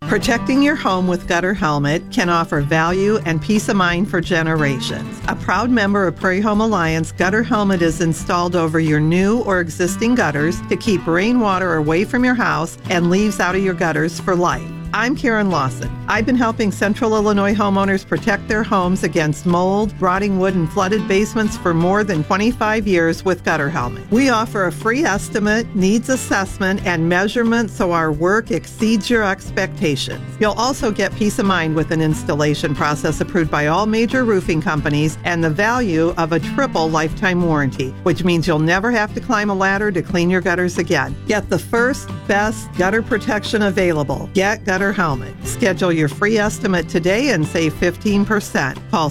Protecting your home with Gutter Helmet can offer value and peace of mind for generations. A proud member of Prairie Home Alliance, Gutter Helmet is installed over your new or existing gutters to keep rainwater away from your house and leaves out of your gutters for life. I'm Karen Lawson. I've been helping Central Illinois homeowners protect their homes against mold, rotting wood, and flooded basements for more than 25 years with Gutter Helmet. We offer a free estimate, needs assessment, and measurement so our work exceeds your expectations. You'll also get peace of mind with an installation process approved by all major roofing companies and the value of a triple lifetime warranty, which means you'll never have to climb a ladder to clean your gutters again. Get the first, best gutter protection available. Get Gutter Helmet. Schedule your free estimate today and save 15%. Call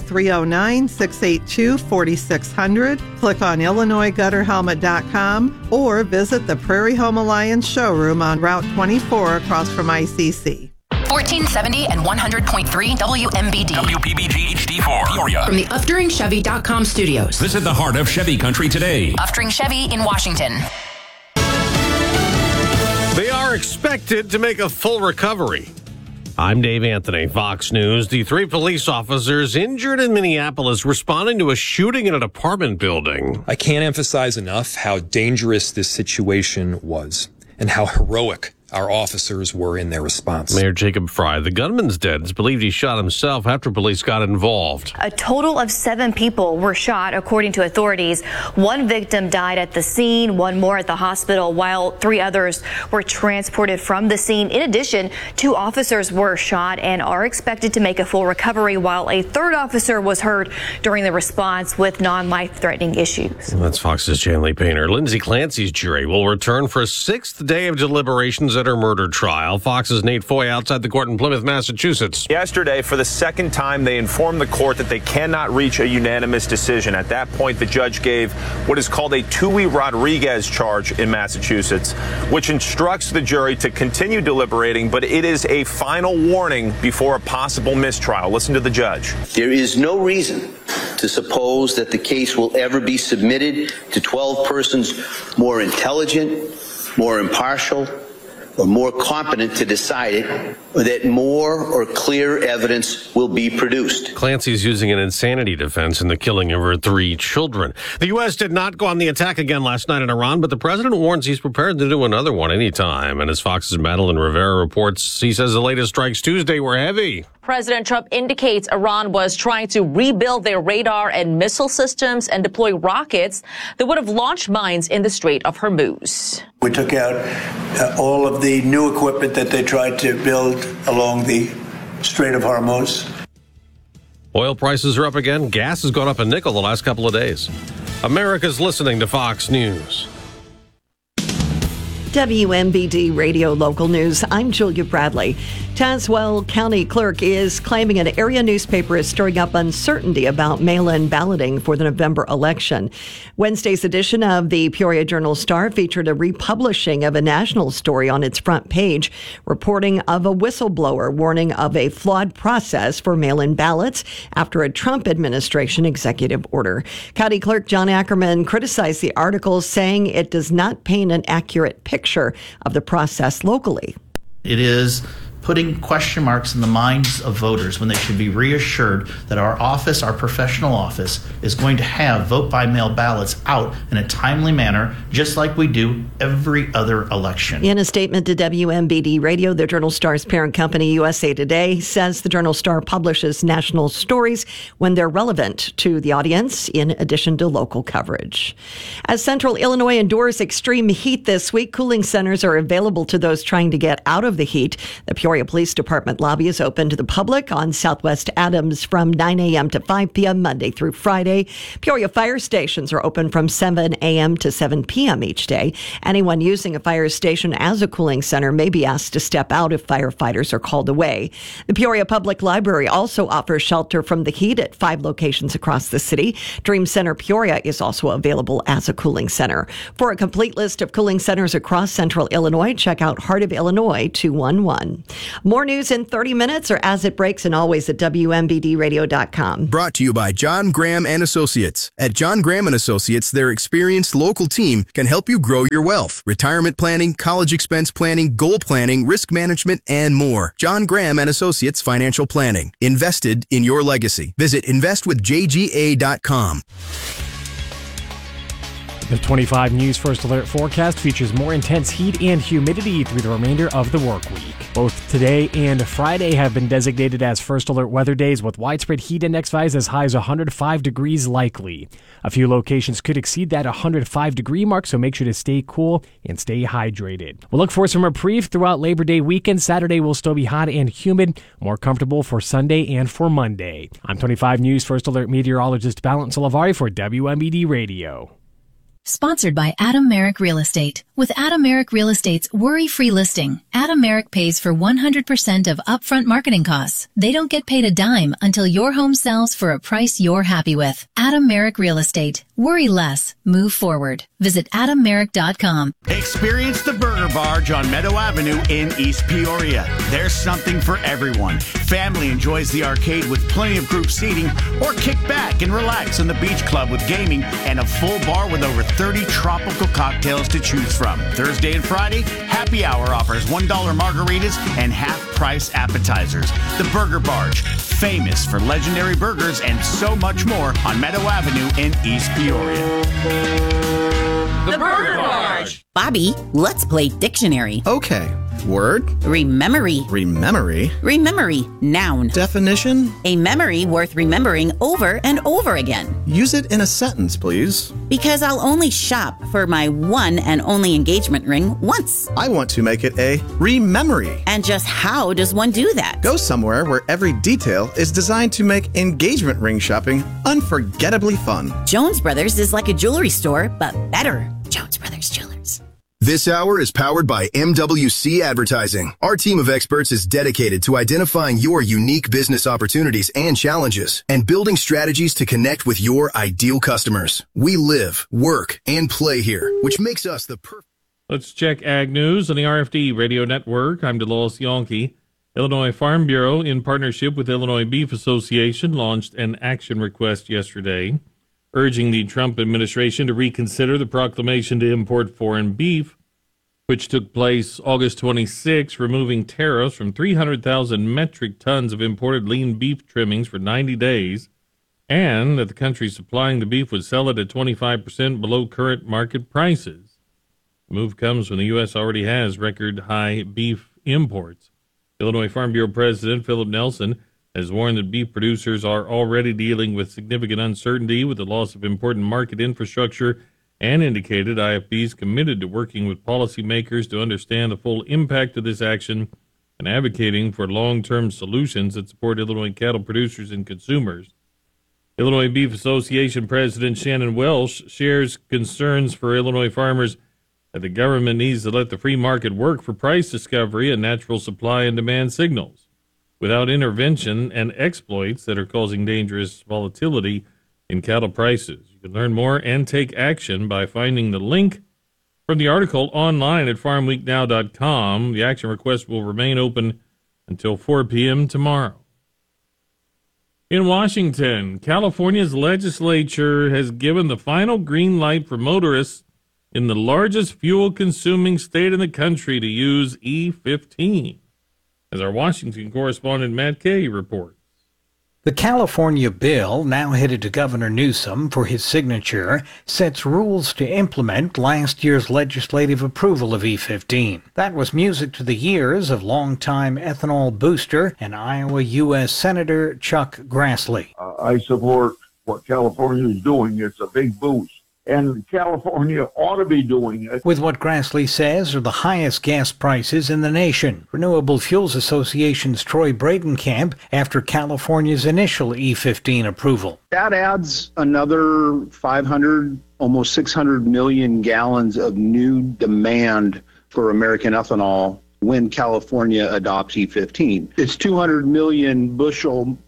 309-682-4600. Click on IllinoisGutterHelmet.com or visit the Prairie Home Alliance showroom on Route 24 across from ICC. 1470 and 100.3 WMBD. WPBG HD4, Peoria. From the UfteringChevy.com studios. Visit the heart of Chevy country today. Uftering Chevy in Washington. They are expected to make a full recovery. I'm Dave Anthony, Fox News. The 3 police officers injured in Minneapolis responding to a shooting in an apartment building. I can't emphasize enough how dangerous this situation was and how heroic our officers were in their response. Mayor Jacob Fry, the gunman's dead. It's believed he shot himself after police got involved. A total of 7 people were shot, according to authorities. 1 victim died at the scene, 1 more at the hospital, while 3 others were transported from the scene. In addition, 2 officers were shot and are expected to make a full recovery, while a 3rd officer was hurt during the response with non-life-threatening issues. That's Fox's Chanley Painter. Lindsay Clancy's jury will return for a 6th day of deliberations at her murder trial. Fox's Nate Foy outside the court in Plymouth, Massachusetts. Yesterday, for the 2nd time, they informed the court that they cannot reach a unanimous decision. At that point, the judge gave what is called a Tui Rodriguez charge in Massachusetts, which instructs the jury to continue deliberating, but it is a final warning before a possible mistrial. Listen to the judge. There is no reason to suppose that the case will ever be submitted to 12 persons more intelligent, more impartial, or more competent to decide it, or that more or clear evidence will be produced. Clancy's using an insanity defense in the killing of her 3 children. The U.S. did not go on the attack again last night in Iran, but the president warns he's prepared to do another one anytime. And as Fox's Madeline Rivera reports, he says the latest strikes Tuesday were heavy. President Trump indicates Iran was trying to rebuild their radar and missile systems and deploy rockets that would have launched mines in the Strait of Hormuz. We took out all of the new equipment that they tried to build along the Strait of Hormuz. Oil prices are up again. Gas has gone up a nickel the last couple of days. America's listening to Fox News. WMBD Radio Local News. I'm Julia Bradley. Tazewell County Clerk is claiming an area newspaper is stirring up uncertainty about mail-in balloting for the November election. Wednesday's edition of the Peoria Journal-Star featured a republishing of a national story on its front page, reporting of a whistleblower warning of a flawed process for mail-in ballots after a Trump administration executive order. County Clerk John Ackerman criticized the article, saying it does not paint an accurate picture of the process locally. It is putting question marks in the minds of voters when they should be reassured that our office, our professional office, is going to have vote-by-mail ballots out in a timely manner, just like we do every other election. In a statement to WMBD Radio, the Journal-Star's parent company, USA Today, says the Journal-Star publishes national stories when they're relevant to the audience, in addition to local coverage. As Central Illinois endures extreme heat this week, cooling centers are available to those trying to get out of the heat. The Peoria Police Department lobby is open to the public on Southwest Adams from 9 a.m. to 5 p.m. Monday through Friday. Peoria fire stations are open from 7 a.m. to 7 p.m. each day. Anyone using a fire station as a cooling center may be asked to step out if firefighters are called away. The Peoria Public Library also offers shelter from the heat at 5 locations across the city. Dream Center Peoria is also available as a cooling center. For a complete list of cooling centers across Central Illinois, check out Heart of Illinois 211. More news in 30 minutes or as it breaks, and always at WMBDradio.com. Brought to you by John Graham and Associates. At John Graham and Associates, their experienced local team can help you grow your wealth. Retirement planning, college expense planning, goal planning, risk management, and more. John Graham and Associates Financial Planning. Invested in your legacy. Visit investwithjga.com. The 25 News First Alert forecast features more intense heat and humidity through the remainder of the work week. Both today and Friday have been designated as First Alert weather days with widespread heat index values as high as 105 degrees likely. A few locations could exceed that 105 degree mark, so make sure to stay cool and stay hydrated. We'll look for some reprieve throughout Labor Day weekend. Saturday will still be hot and humid, more comfortable for Sunday and for Monday. I'm 25 News First Alert meteorologist Valent Salavari for WMBD Radio. Sponsored by Adam Merrick Real Estate. With Adam Merrick Real Estate's worry-free listing, Adam Merrick pays for 100% of upfront marketing costs. They don't get paid a dime until your home sells for a price you're happy with. Adam Merrick Real Estate. Worry less. Move forward. Visit AdamMerrick.com. Experience the Burger Barge on Meadow Avenue in East Peoria. There's something for everyone. Family enjoys the arcade with plenty of group seating, or kick back and relax in the beach club with gaming and a full bar with over 30 tropical cocktails to choose from. Thursday and Friday, happy hour offers $1 margaritas and half-price appetizers. The Burger Barge, famous for legendary burgers and so much more on Meadow Avenue in East Peoria. The Burger Barge. Bobby, let's play dictionary. Okay. Word. Rememory. Rememory. Rememory. Noun. Definition. A memory worth remembering over and over again. Use it in a sentence, please. Because I'll only shop for my one and only engagement ring once. I want to make it a rememory. And just how does one do that? Go somewhere where every detail is designed to make engagement ring shopping unforgettably fun. Jones Brothers is like a jewelry store, but better. Jones Brothers Jewelers. This hour is powered by MWC Advertising. Our team of experts is dedicated to identifying your unique business opportunities and challenges and building strategies to connect with your ideal customers. We live, work, and play here, which makes us the perfect. Let's check Ag News on the RFD Radio Network. I'm DeLois Yonke. Illinois Farm Bureau, in partnership with Illinois Beef Association, launched an action request yesterday, urging the Trump administration to reconsider the proclamation to import foreign beef, which took place August 26, removing tariffs from 300,000 metric tons of imported lean beef trimmings for 90 days, and that the country supplying the beef would sell it at 25% below current market prices. The move comes when the U.S. already has record-high beef imports. Illinois Farm Bureau President Philip Nelson has warned that beef producers are already dealing with significant uncertainty with the loss of important market infrastructure, and indicated IFB is committed to working with policymakers to understand the full impact of this action and advocating for long-term solutions that support Illinois cattle producers and consumers. Illinois Beef Association President Shannon Welsh shares concerns for Illinois farmers that the government needs to let the free market work for price discovery and natural supply and demand signals, without intervention and exploits that are causing dangerous volatility in cattle prices. You can learn more and take action by finding the link from the article online at farmweeknow.com. The action request will remain open until 4 p.m. tomorrow. In Washington, California's legislature has given the final green light for motorists in the largest fuel-consuming state in the country to use E15. As our Washington correspondent Matt Kay reports. The California bill, now headed to Governor Newsom for his signature, sets rules to implement last year's legislative approval of E15. That was music to the ears of longtime ethanol booster and Iowa U.S. Senator Chuck Grassley. I support what California is doing. It's a big boost. And California ought to be doing it. With what Grassley says are the highest gas prices in the nation. Renewable Fuels Association's Troy Bradenkamp after California's initial E15 approval. That adds another 500, almost 600 million gallons of new demand for American ethanol when California adopts E15. It's 200 million bushel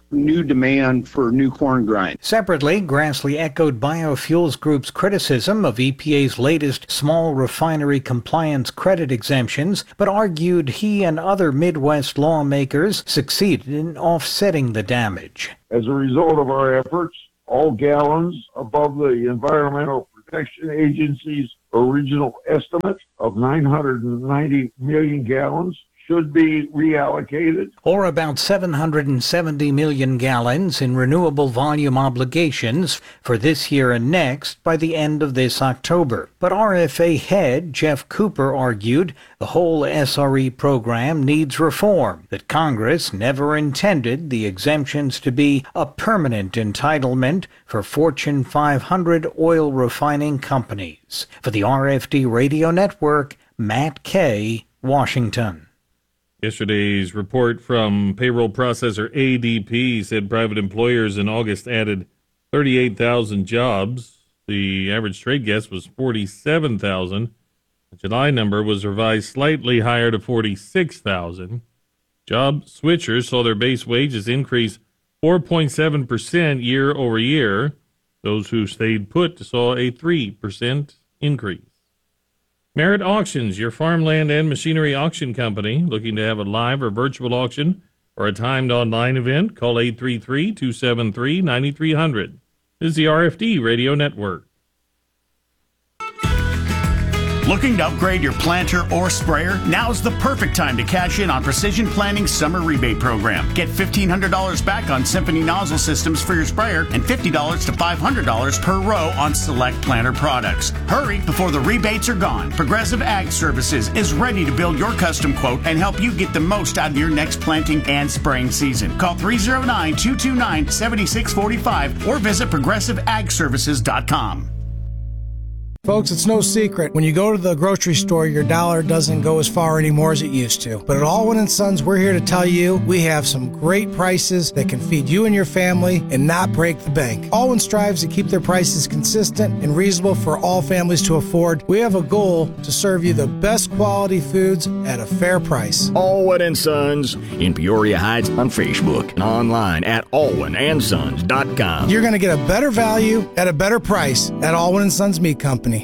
new demand for new corn grind. Separately, Grassley echoed Biofuels Group's criticism of EPA's latest small refinery compliance credit exemptions, but argued he and other Midwest lawmakers succeeded in offsetting the damage. As a result of our efforts, all gallons above the Environmental Protection Agency's original estimate of 990 million gallons should be reallocated. Or about 770 million gallons in renewable volume obligations for this year and next by the end of this October. But RFA head Jeff Cooper argued the whole SRE program needs reform, that Congress never intended the exemptions to be a permanent entitlement for Fortune 500 oil refining companies. For the RFD Radio Network, Matt Kay, Washington. Yesterday's report from payroll processor ADP said private employers in August added 38,000 jobs. The average trade guess was 47,000. The July number was revised slightly higher to 46,000. Job switchers saw their base wages increase 4.7% year over year. Those who stayed put saw a 3% increase. Merit Auctions, your farmland and machinery auction company. Looking to have a live or virtual auction or a timed online event? Call 833-273-9300. This is the RFD Radio Network. Looking to upgrade your planter or sprayer? Now's the perfect time to cash in on Precision Planting's summer rebate program. Get $1,500 back on Symphony nozzle systems for your sprayer and $50 to $500 per row on select planter products. Hurry before the rebates are gone. Progressive Ag Services is ready to build your custom quote and help you get the most out of your next planting and spraying season. Call 309-229-7645 or visit ProgressiveAgServices.com. Folks, it's no secret. When you go to the grocery store, your dollar doesn't go as far anymore as it used to. But at Allwyn & Sons, we're here to tell you we have some great prices that can feed you and your family and not break the bank. Allwyn strives to keep their prices consistent and reasonable for all families to afford. We have a goal to serve you the best quality foods at a fair price. Allwyn & Sons in Peoria Heights on Facebook and online at allwynsons.com. You're going to get a better value at a better price at Allwyn & Sons Meat Company.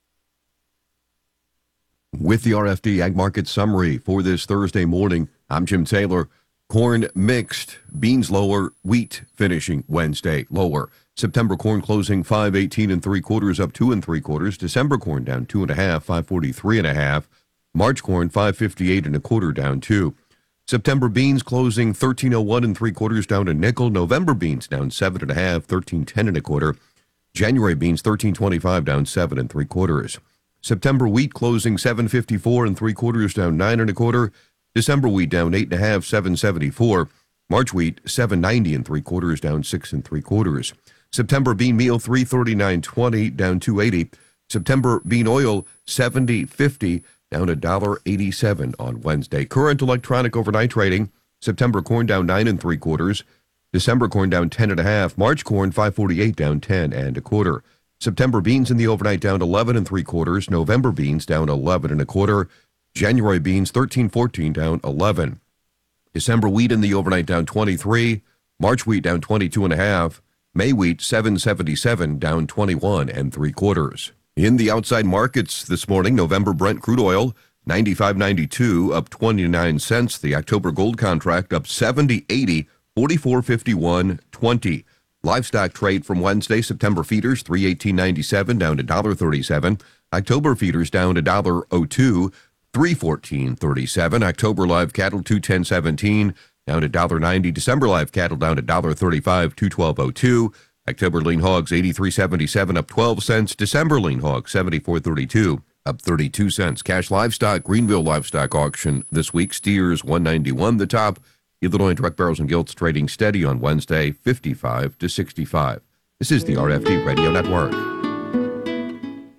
With the RFD Ag Market Summary for this Thursday morning, I'm Jim Taylor. Corn mixed, beans lower, wheat finishing Wednesday lower. September corn closing 5.18 3/4, up 2 3/4. December corn down 2.5, 5.43 1/2. March corn 5.58 1/4, down 2. September beans closing 13.01 3/4, down a nickel. November beans down 7.5, 13.10 1/4. January beans 13.25, down 7 3/4. September wheat closing 7.54 3/4, down 9 1/4. December wheat down 8.5, 7.74. March wheat 7.90 3/4, down 6 3/4. September bean meal 339.20, down 2.80. September bean oil 70.50, down $1.87 on Wednesday. Current electronic overnight trading: September corn down 9 3/4. December corn down 10 1/2. March corn 5.48, down 10 1/4. September beans in the overnight down 11 3/4. November beans down 11 1/4. January beans 13.14, down 11. December wheat in the overnight down 23. March wheat down 22 1/2. May wheat 7.77, down 21 3/4. In the outside markets this morning, November Brent crude oil 95.92, up 29 cents. The October gold contract up 70.80, 44.51.20. Livestock trade from Wednesday: September feeders 318.97, down $1.37. October feeders down $1.02, 314.37. October live cattle 210.17, down $1.90. December live cattle down $1.35, 212.02. October lean hogs 83.77, up 12 cents. December lean hogs 74.32, up 32 cents. Cash livestock, Greenville livestock auction this week: steers 191 the top. Illinois direct barrels and gilts trading steady on Wednesday, 55 to 65. This is the RFD Radio Network.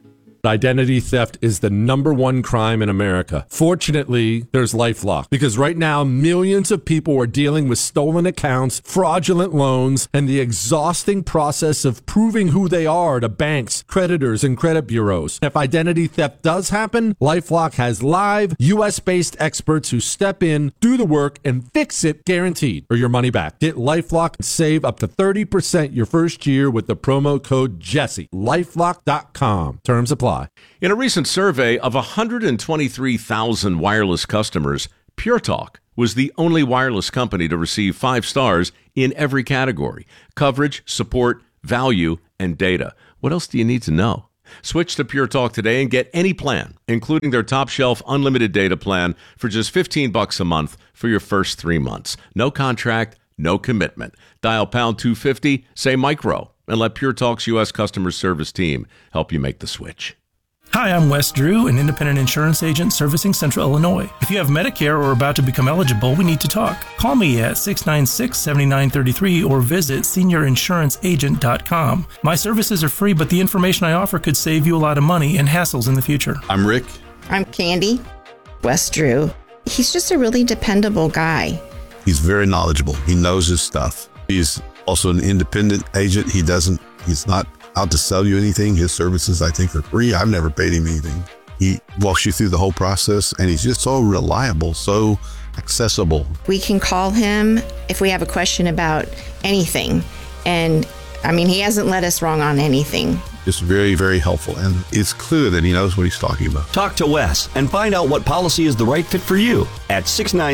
Identity theft is the #1 crime in America. Fortunately, there's LifeLock, because right now millions of people are dealing with stolen accounts, fraudulent loans, and the exhausting process of proving who they are to banks, creditors, and credit bureaus. If identity theft does happen, LifeLock has live, U.S.-based experts who step in, do the work, and fix it guaranteed, or your money back. Get LifeLock and save up to 30% your first year with the promo code Jesse. LifeLock.com. Terms apply. In a recent survey of 123,000 wireless customers, Pure Talk was the only wireless company to receive 5 stars in every category: coverage, support, value, and data. What else do you need to know? Switch to Pure Talk today and get any plan, including their top shelf unlimited data plan, for just $15 a month for your first 3 months. No contract, no commitment. Dial pound 250, say micro, and let Pure Talk's U.S. customer service team help you make the switch. Hi, I'm Wes Drew, an independent insurance agent servicing Central Illinois. If you have Medicare or are about to become eligible, we need to talk. Call me at 696-7933 or visit seniorinsuranceagent.com. My services are free, but the information I offer could save you a lot of money and hassles in the future. I'm Rick. I'm Candy. Wes Drew. He's just a really dependable guy. He's very knowledgeable. He knows his stuff. He's also an independent agent. He's not out to sell you anything. His services, I think, are free. I've never paid him anything. He walks you through the whole process, and he's just so reliable, so accessible. We can call him if we have a question about anything. And he hasn't led us wrong on anything. Just very, very helpful. And it's clear that he knows what he's talking about. Talk to Wes and find out what policy is the right fit for you at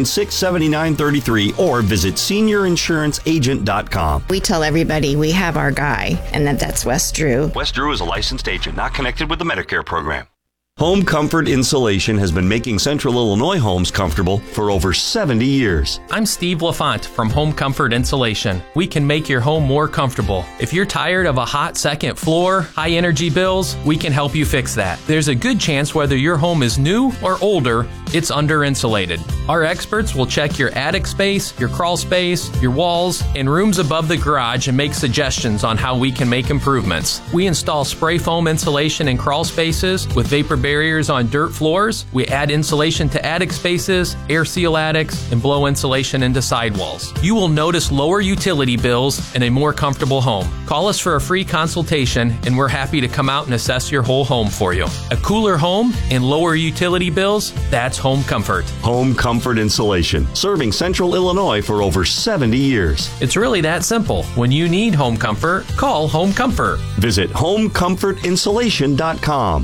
696-7933 or visit seniorinsuranceagent.com. We tell everybody we have our guy, and that's Wes Drew. Wes Drew is a licensed agent not connected with the Medicare program. Home Comfort Insulation has been making Central Illinois homes comfortable for over 70 years. I'm Steve LaFont from Home Comfort Insulation. We can make your home more comfortable. If you're tired of a hot second floor, high energy bills, we can help you fix that. There's a good chance whether your home is new or older, it's under insulated. Our experts will check your attic space, your crawl space, your walls, and rooms above the garage and make suggestions on how we can make improvements. We install spray foam insulation in crawl spaces with vapor barriers on dirt floors. We add insulation to attic spaces, air seal attics, and blow insulation into sidewalls. You will notice lower utility bills and a more comfortable home. Call us for a free consultation, and we're happy to come out and assess your whole home for you. A cooler home and lower utility bills, that's Home Comfort. Home Comfort Insulation, serving Central Illinois for over 70 years. It's really that simple. When you need home comfort, call Home Comfort. Visit homecomfortinsulation.com.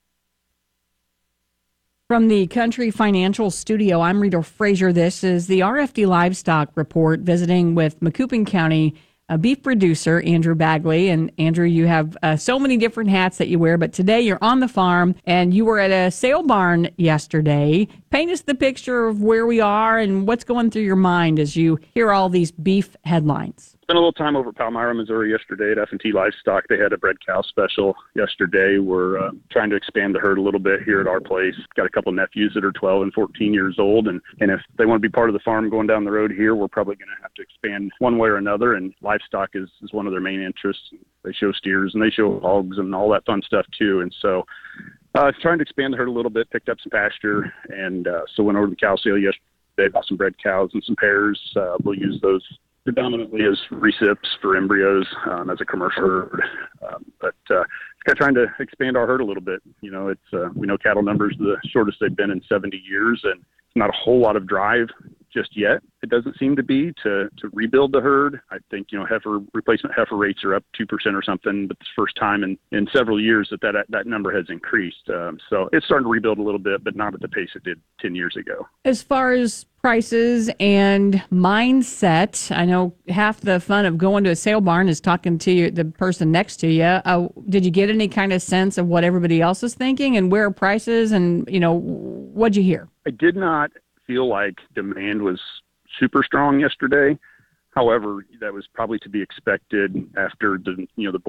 From the Country Financial Studio, I'm Rita Frazier. This is the RFD Livestock Report, visiting with Macoupin County beef producer Andrew Bagley. And Andrew, you have so many different hats that you wear, but today you're on the farm and you were at a sale barn yesterday. Paint us the picture of where we are and what's going through your mind as you hear all these beef headlines. Spent a little time over Palmyra, Missouri yesterday at F&T Livestock. They had a bred cow special yesterday. We're trying to expand the herd a little bit here at our place. Got a couple nephews that are 12 and 14 years old, and if they want to be part of the farm going down the road here, we're probably going to have to expand one way or another, and livestock is one of their main interests. They show steers and they show hogs and all that fun stuff too, and so trying to expand the herd a little bit, picked up some pasture, and so went over to the cow sale yesterday, bought some bred cows and some pairs. We'll use those predominantly as recips for embryos as a commercial herd, but trying to expand our herd a little bit. You know, it's we know cattle numbers the shortest they've been in 70 years, and not a whole lot of drive just yet. It doesn't seem to be to rebuild the herd. I think, replacement heifer rates are up 2% or something, but it's the first time in several years that number has increased. So it's starting to rebuild a little bit, but not at the pace it did 10 years ago. As far as prices and mindset, I know half the fun of going to a sale barn is talking to you, the person next to you. Did you get any kind of sense of what everybody else is thinking and where are prices, and what'd you hear? I did not feel like demand was super strong yesterday. However, that was probably to be expected after the board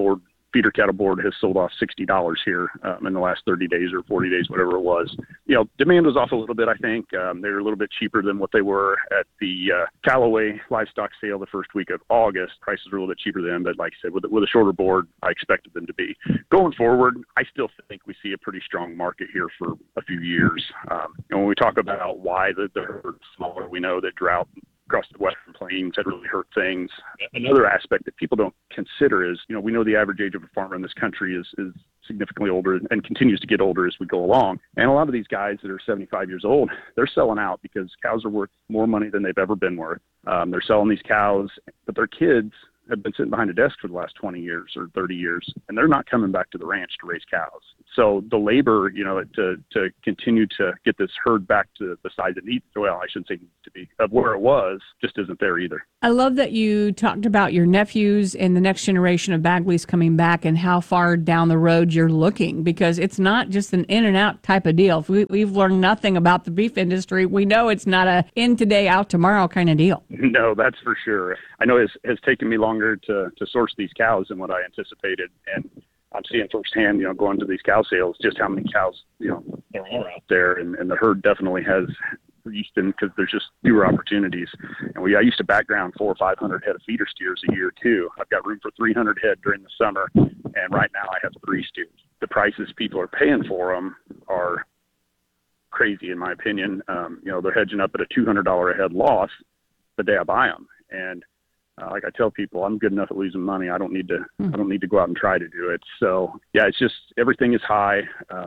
feeder cattle board has sold off $60 here in the last 30 days or 40 days, whatever it was. Demand was off a little bit, I think. They were a little bit cheaper than what they were at the Callaway livestock sale the first week of August. Prices were a little bit cheaper then, but like I said, with a shorter board, I expected them to be. Going forward, I still think we see a pretty strong market here for a few years. When we talk about why the herd's smaller, we know that drought across the Western Plains had really hurt things. Another aspect that people don't consider is, we know the average age of a farmer in this country is significantly older and continues to get older as we go along. And a lot of these guys that are 75 years old, they're selling out because cows are worth more money than they've ever been worth. They're selling these cows, but their kids have been sitting behind a desk for the last 20 years or 30 years, and they're not coming back to the ranch to raise cows. So the labor, to continue to get this herd back to the size it needs, well, I shouldn't say needs to be, of where it was, just isn't there either. I love that you talked about your nephews and the next generation of Bagleys coming back and how far down the road you're looking, because it's not just an in and out type of deal. If we've learned nothing about the beef industry, we know it's not a in today, out tomorrow kind of deal. No, that's for sure. I know it has taken me longer to source these cows than what I anticipated, and I'm seeing firsthand, going to these cow sales, just how many cows, there are out there, and the herd definitely has reduced in because there's just fewer opportunities. And I used to background 400 or 500 head of feeder steers a year too. I've got room for 300 head during the summer, and right now I have 3 steers. The prices people are paying for them are crazy, in my opinion. They're hedging up at a $200 a head loss the day I buy them, and like I tell people, I'm good enough at losing money. I don't need to go out and try to do it. So yeah, it's just everything is high.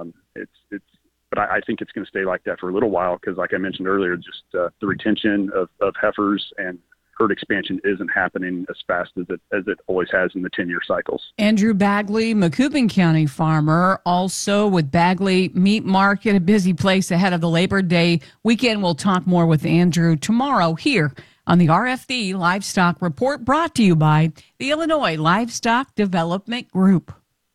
But I think it's going to stay like that for a little while because, like I mentioned earlier, just the retention of heifers and herd expansion isn't happening as fast as it always has in the 10-year cycles. Andrew Bagley, Macoupin County farmer, also with Bagley Meat Market, a busy place ahead of the Labor Day weekend. We'll talk more with Andrew tomorrow here on the RFD Livestock Report, brought to you by the Illinois Livestock Development Group.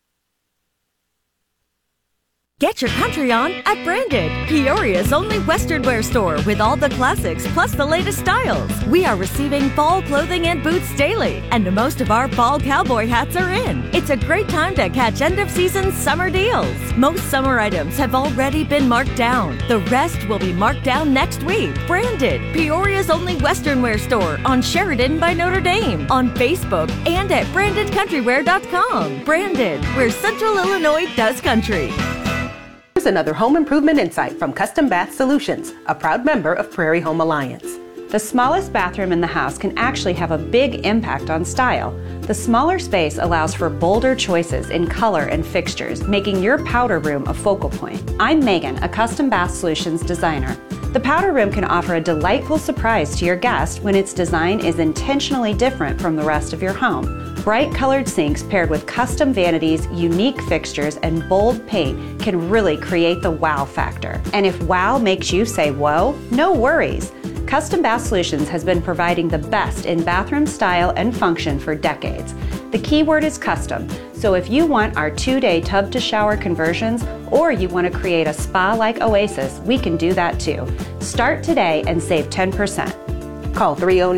Get your country on at Branded, Peoria's only Western wear store with all the classics plus the latest styles. We are receiving fall clothing and boots daily, and most of our fall cowboy hats are in. It's a great time to catch end-of-season summer deals. Most summer items have already been marked down. The rest will be marked down next week. Branded, Peoria's only Western wear store on Sheridan by Notre Dame, on Facebook, and at BrandedCountrywear.com. Branded, where Central Illinois does country. Here's another home improvement insight from Custom Bath Solutions, a proud member of Prairie Home Alliance. The smallest bathroom in the house can actually have a big impact on style. The smaller space allows for bolder choices in color and fixtures, making your powder room a focal point. I'm Megan, a Custom Bath Solutions designer. The powder room can offer a delightful surprise to your guest when its design is intentionally different from the rest of your home. Bright colored sinks paired with custom vanities, unique fixtures, and bold paint can really create the wow factor. And if wow makes you say whoa, no worries. Custom Bath Solutions has been providing the best in bathroom style and function for decades. The key word is custom, so if you want our 2-day tub to shower conversions or you want to create a spa-like oasis, we can do that too. Start today and save 10%. Call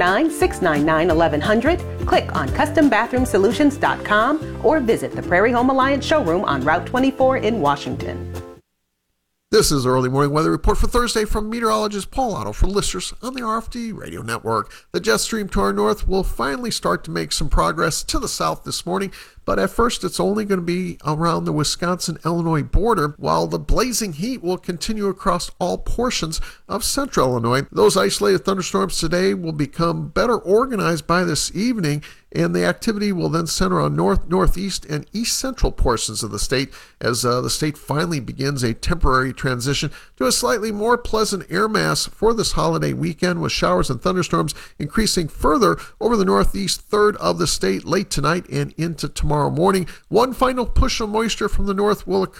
309-699-1100, click on CustomBathroomSolutions.com, or visit the Prairie Home Alliance showroom on Route 24 in Washington. This is the early morning weather report for Thursday from meteorologist Paul Otto for listeners on the RFD radio network. The jet stream to our north will finally start to make some progress to the south this morning, but at first it's only going to be around the Wisconsin-Illinois border, while the blazing heat will continue across all portions of central Illinois. Those isolated thunderstorms today will become better organized by this evening, and the activity will then center on north, northeast, and east central portions of the state as the state finally begins a temporary transition to a slightly more pleasant air mass for this holiday weekend, with showers and thunderstorms increasing further over the northeast third of the state late tonight and into tomorrow morning. One final push of moisture from the north will occur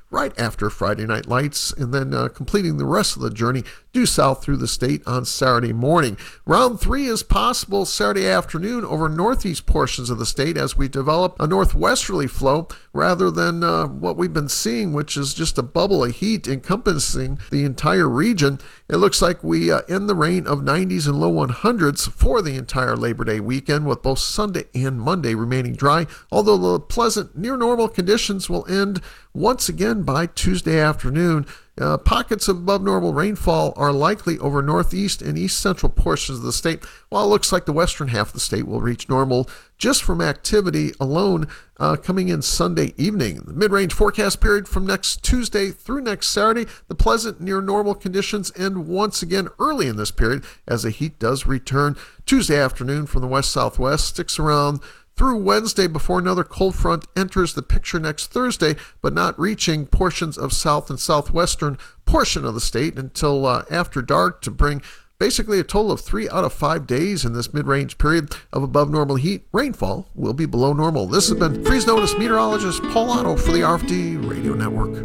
right after Friday Night Lights, and then completing the rest of the journey due south through the state on Saturday morning. Round 3 is possible Saturday afternoon over northeast portions of the state as we develop a northwesterly flow rather than what we've been seeing, which is just a bubble of heat encompassing the entire region. It looks like we end the reign of 90s and low 100s for the entire Labor Day weekend, with both Sunday and Monday remaining dry, although the pleasant near normal conditions will end once again by Tuesday afternoon. Pockets of above normal rainfall are likely over northeast and east central portions of the state, while it looks like the western half of the state will reach normal just from activity alone coming in Sunday evening. The mid-range forecast period from next Tuesday through next Saturday, the pleasant near normal conditions end once again early in this period as the heat does return. Tuesday afternoon from the west-southwest sticks around through Wednesday before another cold front enters the picture next Thursday, but not reaching portions of south and southwestern portion of the state until after dark, to bring basically a total of 3 out of 5 days in this mid-range period of above normal heat. Rainfall will be below normal. This has been Freeze Notice meteorologist Paul Otto for the RFD Radio Network.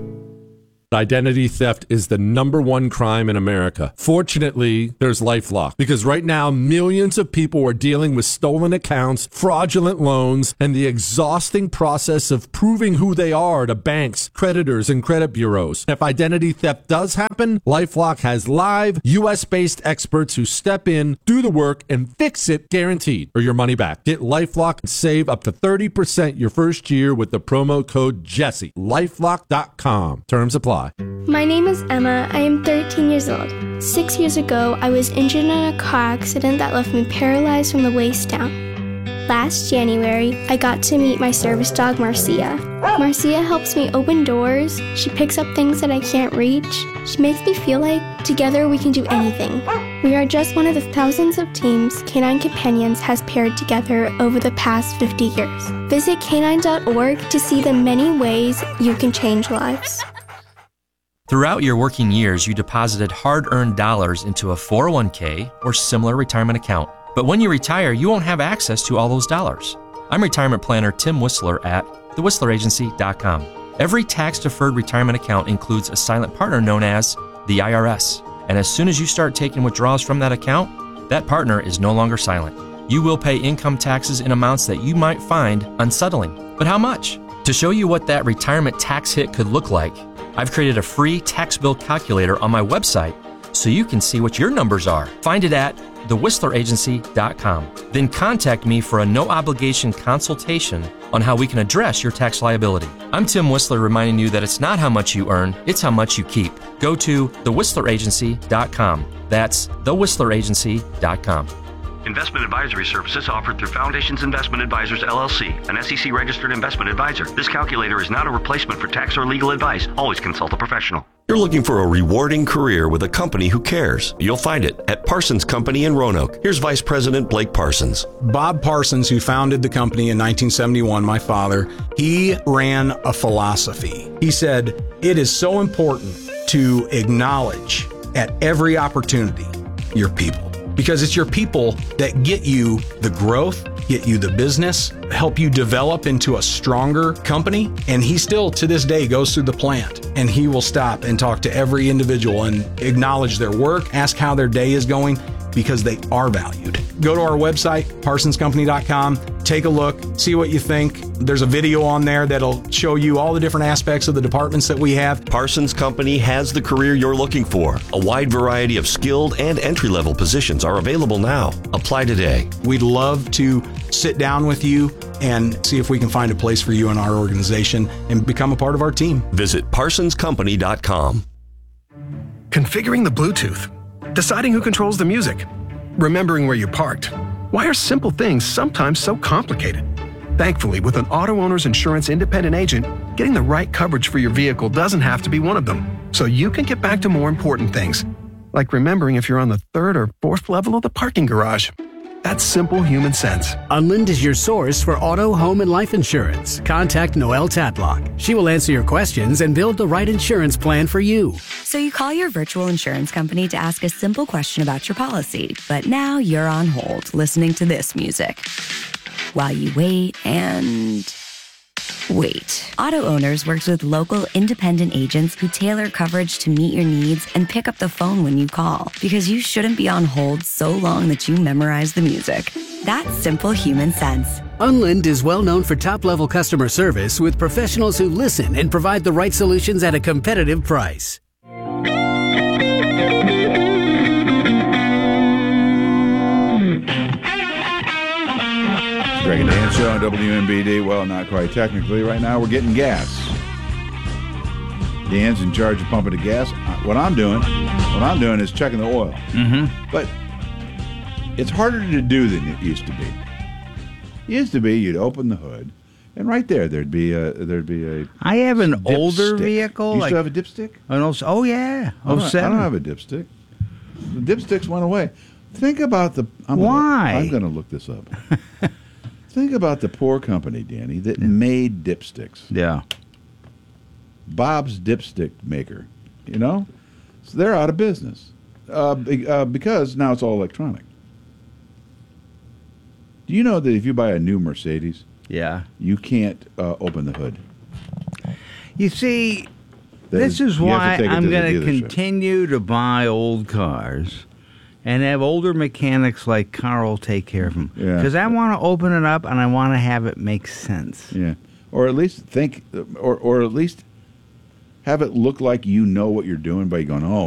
Identity theft is the #1 crime in America. Fortunately, there's LifeLock, because right now millions of people are dealing with stolen accounts, fraudulent loans, and the exhausting process of proving who they are to banks, creditors, and credit bureaus. If identity theft does happen, LifeLock has live US-based experts who step in, do the work, and fix it, guaranteed, or your money back. Get LifeLock and save up to 30% your first year with the promo code Jesse. LifeLock.com. Terms apply. My name is Emma. I am 13 years old. 6 years ago, I was injured in a car accident that left me paralyzed from the waist down. Last January, I got to meet my service dog, Marcia. Marcia helps me open doors. She picks up things that I can't reach. She makes me feel like together we can do anything. We are just one of the thousands of teams Canine Companions has paired together over the past 50 years. Visit canine.org to see the many ways you can change lives. Throughout your working years, you deposited hard-earned dollars into a 401k or similar retirement account. But when you retire, you won't have access to all those dollars. I'm retirement planner Tim Whistler at thewhistleragency.com. Every tax-deferred retirement account includes a silent partner known as the IRS. And as soon as you start taking withdrawals from that account, that partner is no longer silent. You will pay income taxes in amounts that you might find unsettling. But how much? To show you what that retirement tax hit could look like, I've created a free tax bill calculator on my website so you can see what your numbers are. Find it at thewhistleragency.com. Then contact me for a no-obligation consultation on how we can address your tax liability. I'm Tim Whistler, reminding you that it's not how much you earn, it's how much you keep. Go to thewhistleragency.com. That's thewhistleragency.com. Investment advisory services offered through Foundations Investment Advisors, LLC, an SEC-registered investment advisor. This calculator is not a replacement for tax or legal advice. Always consult a professional. You're looking for a rewarding career with a company who cares. You'll find it at Parsons Company in Roanoke. Here's Vice President Blake Parsons. Bob Parsons, who founded the company in 1971, my father, he ran a philosophy. He said, it is so important to acknowledge at every opportunity your people. Because it's your people that get you the growth, get you the business, help you develop into a stronger company. And he still, to this day, goes through the plant and he will stop and talk to every individual and acknowledge their work, ask how their day is going, because they are valued. Go to our website, parsonscompany.com, take a look, see what you think. There's a video on there that'll show you all the different aspects of the departments that we have. Parsons Company has the career you're looking for. A wide variety of skilled and entry-level positions are available now. Apply today. We'd love to sit down with you and see if we can find a place for you in our organization and become a part of our team. Visit parsonscompany.com. Configuring the Bluetooth, deciding who controls the music, remembering where you parked. Why are simple things sometimes so complicated? Thankfully, with an auto owner's insurance independent agent, getting the right coverage for your vehicle doesn't have to be one of them. So you can get back to more important things, like remembering if you're on the 3rd or 4th level of the parking garage. That's simple human sense. Unlind is your source for auto, home, and life insurance. Contact Noelle Tadlock. She will answer your questions and build the right insurance plan for you. So you call your virtual insurance company to ask a simple question about your policy, but now you're on hold listening to this music while you wait and Wait. Auto Owners works with local independent agents who tailor coverage to meet your needs and pick up the phone when you call, because you shouldn't be on hold so long that you memorize the music. That's simple human sense. Unlind is well known for top-level customer service with professionals who listen and provide the right solutions at a competitive price. Greg and Dan Show on WMBD. Well, not quite technically. Right now, we're getting gas. Dan's in charge of pumping the gas. What I'm doing is checking the oil. Mm-hmm. But it's harder to do than it used to be. It used to be you'd open the hood, and right there'd be a. I have an older vehicle. You used to have a dipstick? Oh yeah. I don't have a dipstick. The dipsticks went away. Think about the. Why? I'm going to look this up. Think about the poor company, Danny, that made dipsticks. Yeah. Bob's Dipstick Maker. You know? So they're out of business because now it's all electronic. Do you know that if you buy a new Mercedes, you can't open the hood? You see, this is why I'm going to continue to buy old cars and have older mechanics like Carl take care of them. Because I want to open it up and I want to have it make sense. Yeah. Or at least think, or at least have it look like you know what you're doing by going, oh,